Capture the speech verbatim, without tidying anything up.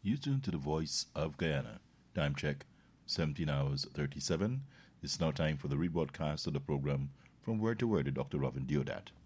You tune to the Voice of Guyana. Time check, seventeen hours thirty-seven. It's now time for the rebroadcast of the program From Word to Word with Doctor Robin Deodat.